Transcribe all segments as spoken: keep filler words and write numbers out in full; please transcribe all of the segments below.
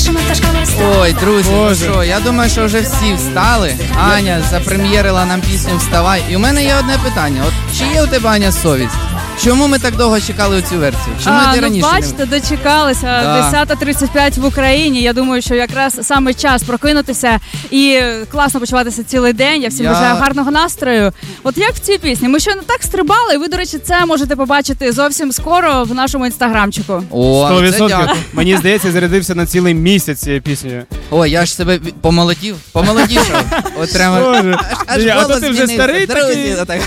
першими пташками встали. Ой, друзі, ну що, я думаю, що вже всі встали. Аня запрем'єрила нам пісню «Вставай». І у мене є одне питання. От чи є у тебе, Аня, совість? Чому ми так довго чекали цю версію? Чому а, ти ну, раніше бачите, не... дочекалися. Да. десята тридцять п'ять в Україні. Я думаю, що якраз саме час прокинутися і класно почуватися цілий день. Я всім Я... бажаю гарного настрою. От як в цій пісні. Ми щойно так стрибали, і ви, до речі, це можете побачити зовсім скоро в нашому інстаграмчику. О, сто це відсотків. дякую. Мені здається, зарядився на цілий місяць цією піснею. Ой, я ж себе помолодів, помолодішав. От прямо Боже. аж Ні, а голос то ти вже змінився. старий Друзі, такий. отак.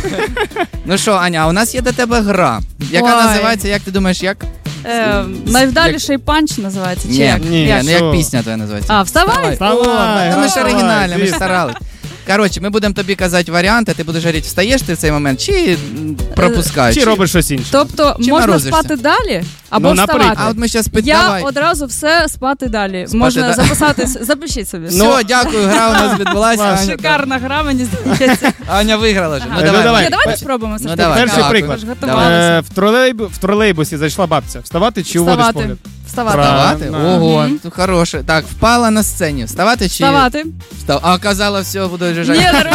Ну що, Аня, а у нас є до тебе гра, яка Ой. називається, як ти думаєш, як? Е, найвдаліший панч називається. Чи Ні, як? ні, Як? ну що? як пісня твоя називається? А, вставай. Вставай, О, ми ж вставай, оригінальні, ми ж звісно. старались. Коротше, ми будемо тобі казати варіанти, ти будеш говорити, встаєш ти в цей момент, чи м, пропускаєш. Чи робиш щось інше? Тобто Чи можна морозишся? спати далі або Ну, вставати. наприклад. А от ми зараз Я давай. одразу все спати далі. Спати Можна да- записатись, запишіть собі. Все, дякую, гра у нас відбулася. Аня, Шикарна гра, мені здається. Аня виграла ж. Ну Ага. Е, ну, давай. давай. Ні, давайте спробуємо. все Ну, ж таки. давай. Перший Дякую. приклад. Ми ж готувалися. Е, в, тролейб... в тролейбусі зайшла бабця. Вставати чи уводиш Вставати. погляд? Вставати. Правильно. Вставати? Ого, ну, хороше. Так, впала на сцені. Вставати чи... Вставати. Встав... А казала, все, буду Ні, жужжати. нормально.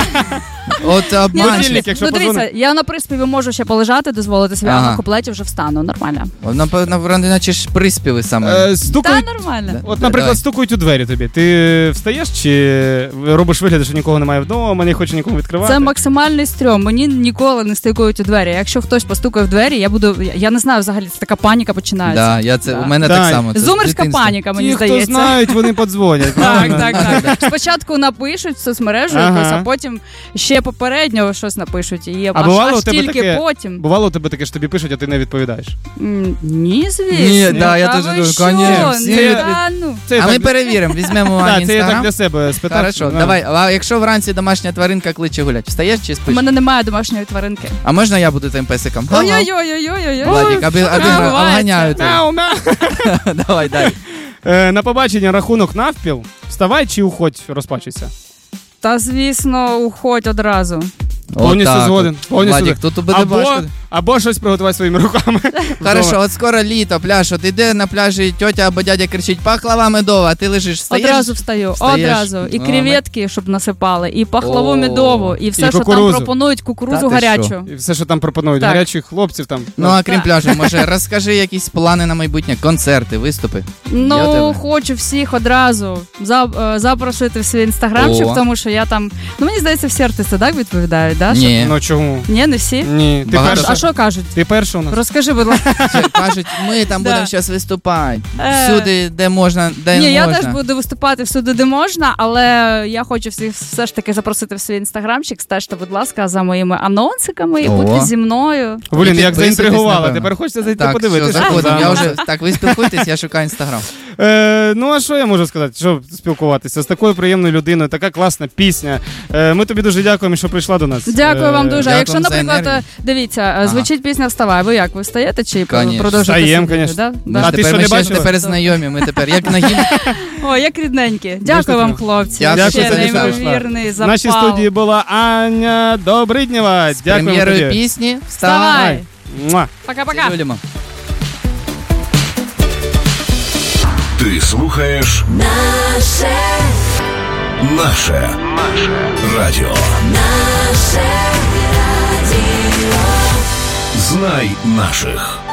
От обманщик. Будильник, якщо Ну дивіться, позвонить. я на приспіві можу ще полежати, дозволити собі, а Ага. на куплеті вже встану. Нормально. Напевно, наче ж приспіви саме. Е, Та стукають... нормально. От, наприклад, Давай. стукають у двері тобі. Ти встаєш чи робиш вигляд, що нікого немає вдома, не хоче нікому відкривати? Це максимальний стрьом. Мені ніколи не стукають у двері. Якщо хтось постукає в двері, я буду. Я не знаю, взагалі це така паніка починається. Да, я це, Да. у мене Да. так само. Це з Зумерська дитинства. паніка, мені Ті, хто здається. знають, вони подзвонять. Так, правильно? так, так. Спочатку напишуть в соцмережу Ага. якось, а потім ще попередньо щось напишуть. І А аж, бувало аж у тебе тільки таке? потім. Бувало у тебе таке, що тобі пишуть, а ти не відповідаєш. М, Ні, звісно. Ні, да, я Та теж ви думаю, що? конечно, всі Ні, відповідають. та ну. Це я А так ми для- перевіримо, візьмемо у Ані Так, це я так інстаграм. для себе спитав. Хорошо, Да. давай. А якщо вранці домашня тваринка кличе гулять, встаєш чи У спиш? мене немає домашньої тваринки. А можна я буду тим песиком? Ой-ой-ой-ой-ой-ой. Владик, аби, аби відбувається? обганяю тебе. Мяу, мяу. Давай, далі. Е, На побачення рахунок навпіл. Вставай чи уходь, розпачуйся. Та, звісно, уходь одразу. Повністю Отак згоден. от. Повністю Владик, згоден. тут буде Або, важко. або щось приготувати своїми руками. Хорошо, вдома. от скоро літо, пляж, от іде на пляжі тьотя або дядя кричить пахлава медова, а ти лежиш, встаєш? Одразу встаю, Встаєш? одразу. І Ну, креветки, щоб насипали, і пахлаву О, медову, і все, і що там кукурудзу. пропонують, кукурудзу Та ти гарячу. І все, що там пропонують. Так. Гарячих хлопців там. Ну, а крім Так. пляжу, може, розкажи якісь плани на майбутнє, концерти, виступи. Я Ну, тебе. хочу всіх одразу за, е, запросити в свій інстаграмчик, О. тому що я там. Ну, мені здається, всі артисти так відповідають, да? Ні. Ну чому? Що- Ні, не всі. Ні. Ти Багато. перша? А що кажуть? Ти перша у нас? Розкажи, будь ласка. Це кажуть, ми там Да. будемо зараз виступати. Е. Всюди, де можна, де Ні, я можна. теж буду виступати всюди, де можна, але я хочу всіх все ж таки запросити в свій інстаграмчик. Стежте, будь ласка, за моїми анонсиками і О. будьте зі мною. Блін, І як підписуйтесь, заінтригувала. напевно. Тепер хочеться зайти Так, подивитися. все, заходимо. Я вже, так, ви спілкуєтесь, я шукаю інстаграм. Е, ну, а що я можу сказати? Що спілкуватися з такою приємною людиною, така класна пісня. Е, ми тобі дуже дякуємо, що прийшла до нас. Дякую вам дуже. А дякую якщо, за наприклад, енергію. дивіться, звучить пісня «Вставай», ви як? Ви встаєте чи Конечно. продовжуєте? Встаєм, сидіти, конечно. Да? Ми А ж ти тепер, що, ми не ще бачила? тепер знайомі, ми тепер як на гімн. О, як рідненькі. Дякую вам, хлопці. Дякую, Ще що завітали. неймовірний В запал. нашій студії була Аня Добриднєва. З Дякуємо прем'єрою тобі. пісні Вставай. «Вставай». Муа. Пока-пока. Любимо. Ти слухаєш Наше, наше радіо. наше радіо. Знай наших.